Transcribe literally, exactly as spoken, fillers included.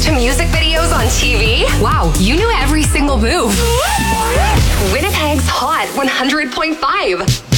access to music videos on T V? Wow, you knew every single move. Winnipeg's Hot one hundred point five.